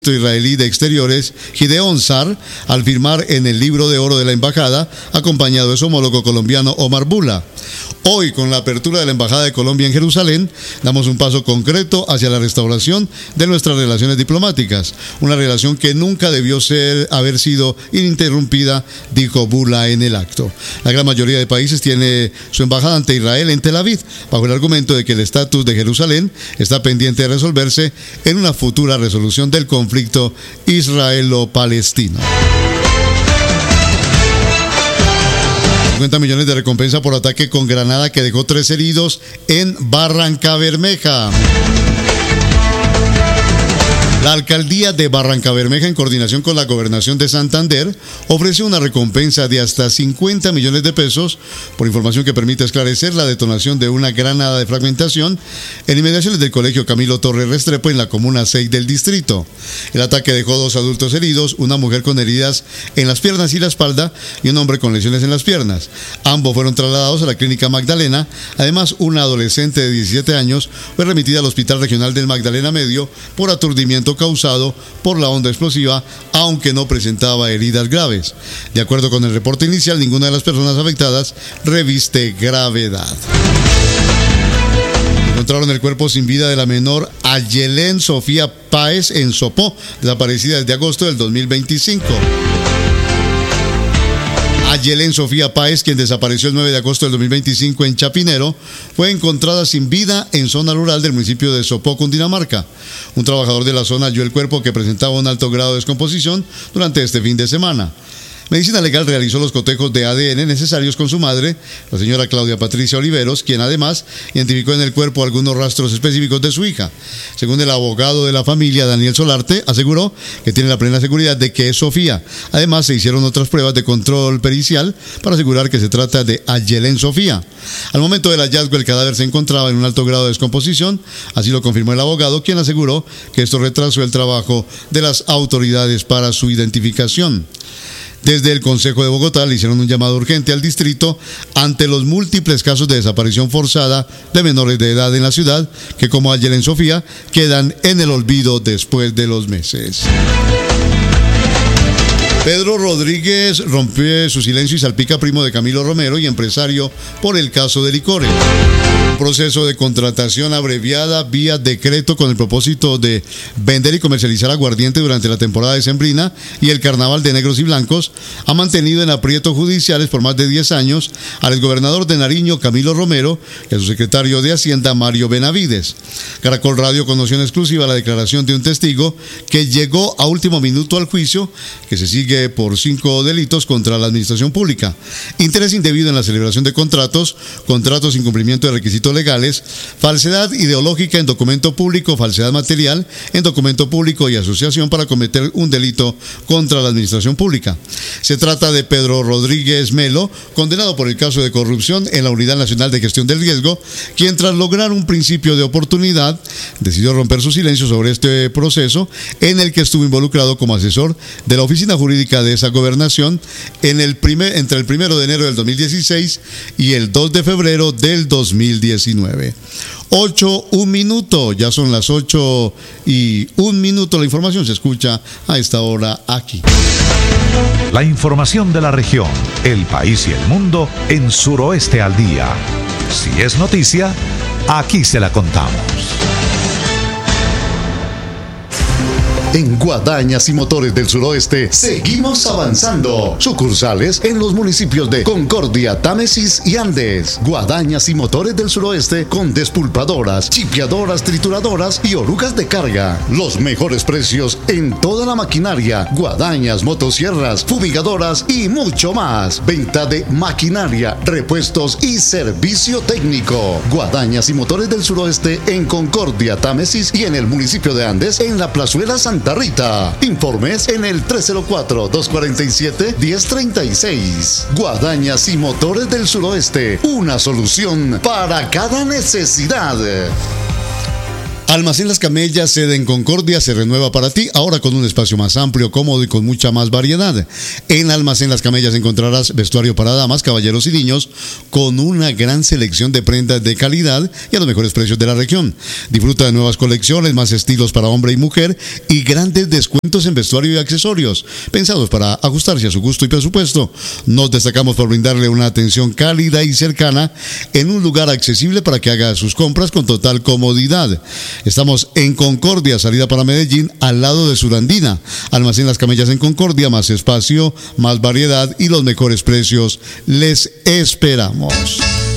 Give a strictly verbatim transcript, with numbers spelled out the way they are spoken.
israelí de Exteriores, Gideon Sar, al firmar en el libro de oro de la embajada, acompañado de su homólogo colombiano Omar Bula. Hoy, con la apertura de la Embajada de Colombia en Jerusalén, damos un paso concreto hacia la restauración de nuestras relaciones diplomáticas, una relación que nunca debió ser, haber sido ininterrumpida, dijo Bula en el acto. La gran mayoría de países tiene su embajada ante Israel en Tel Aviv, bajo el argumento de que el estatus de Jerusalén está pendiente de resolverse en una futura resolución del conflicto israelo-palestino. cincuenta millones de recompensa por ataque con granada que dejó tres heridos en Barrancabermeja. La alcaldía de Barrancabermeja, en coordinación con la gobernación de Santander, ofreció una recompensa de hasta cincuenta millones de pesos por información que permite esclarecer la detonación de una granada de fragmentación en inmediaciones del colegio Camilo Torres Restrepo en la comuna seis del distrito. El ataque dejó dos adultos heridos, una mujer con heridas en las piernas y la espalda y un hombre con lesiones en las piernas. Ambos fueron trasladados a la clínica Magdalena. Además, una adolescente de diecisiete años fue remitida al Hospital Regional del Magdalena Medio por aturdimiento causado por la onda explosiva, aunque no presentaba heridas graves. De acuerdo con el reporte inicial, ninguna de las personas afectadas reviste gravedad. Encontraron el cuerpo sin vida de la menor Ayelén Sofía Páez en Sopó, desaparecida desde agosto del dos mil veinticinco. Ayelén Sofía Páez, quien desapareció el nueve de agosto del dos mil veinticinco en Chapinero, fue encontrada sin vida en zona rural del municipio de Sopó, Cundinamarca. Un trabajador de la zona halló el cuerpo, que presentaba un alto grado de descomposición, durante este fin de semana. Medicina Legal realizó los cotejos de A D N necesarios con su madre, la señora Claudia Patricia Oliveros, quien además identificó en el cuerpo algunos rastros específicos de su hija. Según el abogado de la familia, Daniel Solarte, aseguró que tiene la plena seguridad de que es Sofía. Además, se hicieron otras pruebas de control pericial para asegurar que se trata de Ayelén Sofía. Al momento del hallazgo, el cadáver se encontraba en un alto grado de descomposición, así lo confirmó el abogado, quien aseguró que esto retrasó el trabajo de las autoridades para su identificación. Desde el Consejo de Bogotá le hicieron un llamado urgente al distrito ante los múltiples casos de desaparición forzada de menores de edad en la ciudad, que como Ayelén Sofía quedan en el olvido después de los meses. Pedro Rodríguez rompió su silencio y salpica primo de Camilo Romero y empresario por el caso de licores. Un proceso de contratación abreviada vía decreto con el propósito de vender y comercializar aguardiente durante la temporada decembrina y el carnaval de negros y blancos ha mantenido en aprietos judiciales por más de diez años al exgobernador de Nariño, Camilo Romero, y a su secretario de Hacienda, Mario Benavides. Caracol Radio conoció en exclusiva la declaración de un testigo que llegó a último minuto al juicio, que se sigue por cinco delitos contra la administración pública: interés indebido en la celebración de contratos, contratos sin cumplimiento de requisitos legales, falsedad ideológica en documento público, falsedad material en documento público y asociación para cometer un delito contra la administración pública. Se trata de Pedro Rodríguez Melo, condenado por el caso de corrupción en la Unidad Nacional de Gestión del Riesgo, quien, tras lograr un principio de oportunidad, decidió romper su silencio sobre este proceso, en el que estuvo involucrado como asesor de la oficina jurídica de esa gobernación en el primer, entre el primero de enero del dos mil dieciséis y el dos de febrero del dos mil diecinueve. Ocho, un minuto, ya son las ocho y un minuto. La información se escucha a esta hora aquí. La información de la región, el país y el mundo en Suroeste al Día. Si es noticia, aquí se la contamos. En Guadañas y Motores del Suroeste seguimos avanzando. Sucursales en los municipios de Concordia, Támesis y Andes. Guadañas y Motores del Suroeste con despulpadoras, chipeadoras, trituradoras y orugas de carga. Los mejores precios en toda la maquinaria. Guadañas, motosierras, fumigadoras y mucho más. Venta de maquinaria, repuestos y servicio técnico. Guadañas y Motores del Suroeste en Concordia, Támesis y en el municipio de Andes en la Plazuela Santa Rita. Informes en el tres cero cuatro, dos cuatro siete, uno cero tres seis. Guadañas y Motores del Suroeste, una solución para cada necesidad. Almacén Las Camellas, sede en Concordia, se renueva para ti, ahora con un espacio más amplio, cómodo y con mucha más variedad. En Almacén Las Camellas encontrarás vestuario para damas, caballeros y niños, con una gran selección de prendas de calidad y a los mejores precios de la región. Disfruta de nuevas colecciones, más estilos para hombre y mujer y grandes descuentos en vestuario y accesorios, pensados para ajustarse a su gusto y presupuesto. Nos destacamos por brindarle una atención cálida y cercana en un lugar accesible para que haga sus compras con total comodidad. Estamos en Concordia, salida para Medellín, al lado de Surandina. Almacén Las Camellas en Concordia, más espacio, más variedad y los mejores precios. Les esperamos.